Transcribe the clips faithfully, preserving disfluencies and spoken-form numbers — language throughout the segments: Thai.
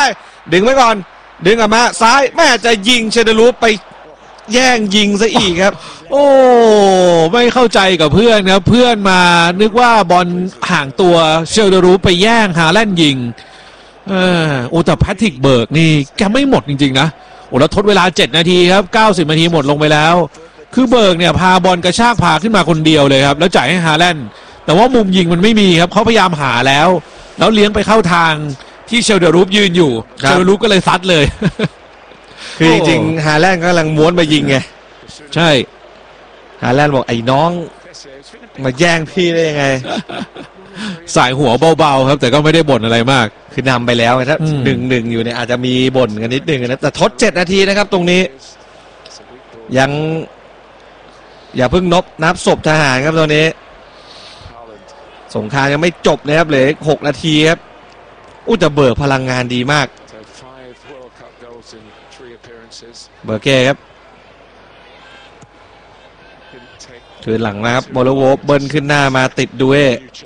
ดึงไว้ก่อนดึงออกมาซ้ายแม่จะยิงเชเดรูปไปแย่งยิงซะอีกครับโอ้ไม่เข้าใจกับเพื่อนครับเพื่อนมานึกว่าบอลห่างตัวเชลเดรูปไปแย่งฮาแลนด์ยิงเออโอ้แต่แพทริกเบิร์กนี่แกไม่หมดจริงๆนะโอ้แล้วทดเวลาเจ็ดนาทีครับเก้าสิบนาทีหมดลงไปแล้วคือเบิร์กเนี่ยพาบอลกระชากพาขึ้นมาคนเดียวเลยครับแล้วจ่ายให้ฮาแลนด์แต่ว่ามุมยิงมันไม่มีครับเขาพยายามหาแล้วแล้วเลี้ยงไปเข้าทางที่เชลเดรูปยืนอยู่เชลเดรูปก็เลยซัดเลยคือจริงๆฮาแลนด์กำลังม้วนมายิงไงใช่ฮาแลนด์บอกไอ้น้องมาแย่งพี่ได้ยังไงสายหัวเบาๆครับแต่ก็ไม่ได้บ่นอะไรมากคือนำไปแล้วถ้าหนึ่งหนึ่งอยู่เนี่ยอาจจะมีบ่นกันนิดนึงนะแต่ทดเจ็ดนาทีนะครับตรงนี้ยังอย่าเพิ่งนบนับศพทหารครับตอนนี้สงครามยังไม่จบเลยครับเหลือหกนาทีครับอู้จะเบิกพลังงานดีมากเบอร์เก้ครับถือหลังนะครับโบโลโวเบิ้ลขึ้นหน้ามาติดด้วย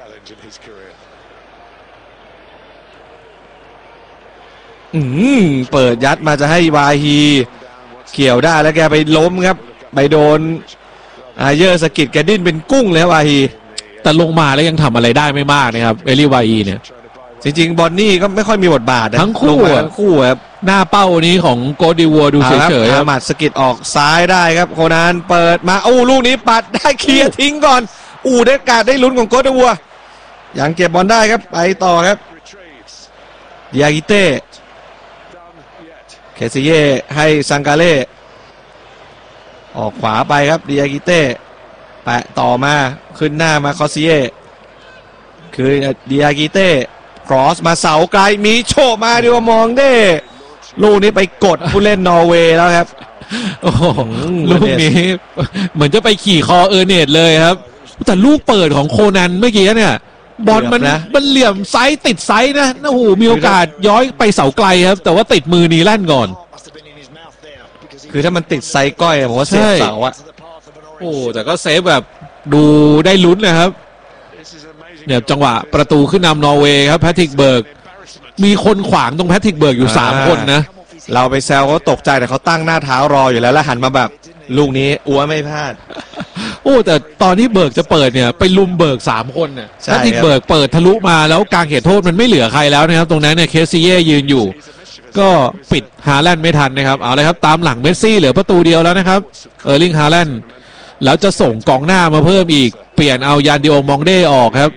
อืมเปิดยัดมาจะให้วาฮีเกี่ยวได้แล้วแกไปล้มครับไปโดนอาเยอร์สกิดแกดิ้นเป็นกุ้งเลยวาฮีแต่ลงมาแล้วยังทำอะไรได้ไม่มากนะครับเอลิวาอีเนี่ยจริงๆบอนนี่ก็ไม่ค่อยมีบทบาทนะทั้งคู่ทั้งคู่ครับหน้าเป้านี้ของโกดิวัวดูเฉยๆครับหมัดสกิดออกซ้ายได้ครับโคนันเปิดมาอู้ลูกนี้ปัดได้เคลียร์ทิ้งก่อนอู้ได้การได้ลุ้นของโกดิวัวยังเก็บบอลได้ครับไปต่อครับดิอากิเต้เคซิเย่ให้ซังกาเล่ออกขวาไปครับดิอากิเต้แปะต่อมาขึ้นหน้ามาคอซิเย่คือดิอากิเต้ครอสมาเสาไกลมีโชว์มาดีว่ามองได้ลูกนี้ไปกดผู้เล่นนอร์เวย์แล้วครับโอ้ลูกนี้เหมือนจะไปขี่คอเออร์เนตเลยครับแต่ลูกเปิดของโคนันเมื่อกี้เนี่ยบอลมันมันเหลี่ยมไซส์ติดไซส์นะโอ้โหมีโอกาสย้อยไปเสาไกลครับแต่ว่าติดมือนีแลนก่อนคือถ้ามันติดไซส์ก้อยผมว่าเซฟเสาอะโอ้แต่ก็เซฟแบบดูได้ลุ้นนะครับเนี่ยจังหวะประตูขึ้นนำนอร์เวย์ครับแพทริกเบิร์กมีคนขวางตรงแพทริกเบิร์กอยู่สามคนนะเราไปแซวเขาตกใจแต่เขาตั้งหน้าเท้ารออยู่แล้วแล้วหันมาแบบลูกนี้อัวไม่พลาดโอ้แต่ตอนที่เบิร์กจะเปิดเนี่ยไปลุมเบิร์กสามคนเนี่ยแพทริกเบิร์กเปิดทะลุมาแล้วกลางเขตโทษมันไม่เหลือใครแล้วนะครับตรงนั้นเนี่ยเคซิเย่ยืนอยู่ก็ปิดฮาแลนด์ไม่ทันนะครับเอาเลยครับตามหลังเมสซี่เหลือประตูเดียวแล้วนะครับเออร์ลิงฮาแลนด์แล้วจะส่งกองหน้ามาเพิ่มอีกเปลี่ยนเอายานดิโอมองเด้ออกครับ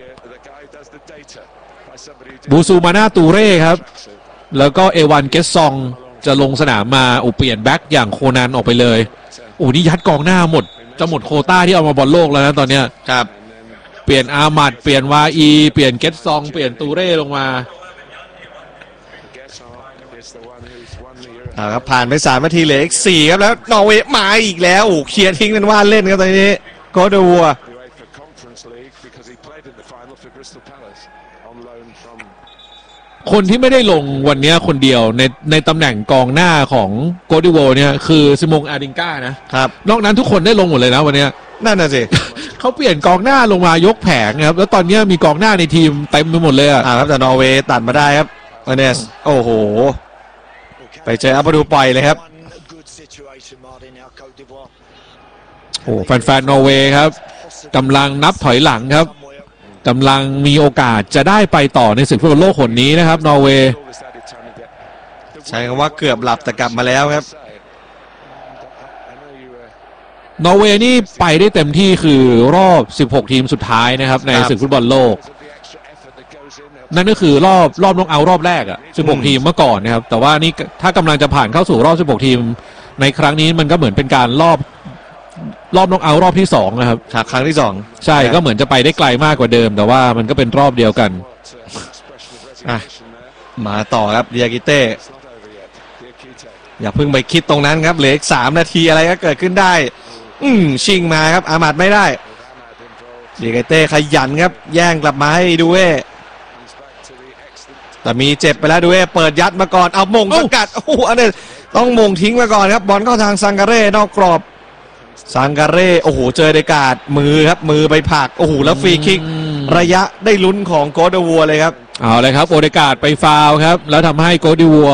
บูซูมาน่าตูเร่ครับแล้วก็เอวันเกสซองจะลงสนามมาอุเปลี่ยนแบ็กอย่างโคนันออกไปเลยโอ้นี่ยัดกองหน้าหมดจะหมดโควต้าที่เอามาบอลโลกแล้วนะตอนเนี้ยครับเปลี่ยนอามัดเปลี่ยนวาอีเปลี่ยนเกสซองเปลี่ยนตูเร่ลงมาครับผ่านไปสามนาทีเหลืออีกสี่ครับแล้วนอร์เวย์มาอีกแล้วโอ้เคลียร์ทิ้งกันว่าเล่นครับตอนนี้โกดิวัวคนที่ไม่ได้ลงวันนี้คนเดียวในในตำแหน่งกองหน้าของโกดิวัวเนี่ยคือซิมงอาดิงก้านะครับนอกนั้นทุกคนได้ลงหมดเลยนะวันนี้นั่นน่ะสิเขาเปลี่ยนกองหน้าลงมายกแผงครับแล้วตอนนี้มีกองหน้าในทีมเต็มไปหมดเลยอ่ะครับแต่นอร์เวย์ตัดมาได้ครับเอเนสโอ้โหไปเจออัปดูปล่อยเลยครับโอ้แฟนๆนอร์เวย์ครับกำลังนับถอยหลังครับกำลังมีโอกาสจะได้ไปต่อในศึกฟุตบอลโลกคนนี้นะครับนอร์เวย์ใช้คำว่าเกือบหลับแต่กลับมาแล้วครับนอร์เวย์นี่ไปได้เต็มที่คือรอบสิบหกทีมสุดท้ายนะครับในศึกฟุตบอลโลกนั่นก็คือรอบรอบน็อกเอาท์รอบแรกอ่ะสิบหกทีมเมื่อก่อนนะครับแต่ว่านี่ถ้ากำลังจะผ่านเข้าสู่รอบสิบหกทีมในครั้งนี้มันก็เหมือนเป็นการรอบรอบน็อกเอาท์รอบที่สองนะครับครั้งที่สองใช่ก็เหมือนจะไปได้ไกลมากกว่าเดิมแต่ว่ามันก็เป็นรอบเดียวกันอ่ะมาต่อครับดิอากิเต้อย่าเพิ่งไปคิดตรงนั้นครับเหลืออีกสามนาทีอะไรก็เกิดขึ้นได้อืมชิงมาครับอามัดไม่ได้ดิอากิเต้ขยันครับแย่งกลับมาให้ดูเอแต่มีเจ็บไปแล้วดูเอเปิดยัดมาก่อนเอามงสกัดโอ้โหอันนี้ต้องมงทิ้งมาก่อนครับบอลเข้าทางซังการเร่นอกกรอบซังการเร่โอ้โหเจอเดกาดมือครับมือไปผลักโอ้โหแล้วฟรีคิกระยะได้ลุ้นของโกดิวัวเลยครับเอาเลยครับโอเดกาดไปฟาวครับแล้วทำให้โกดิวัว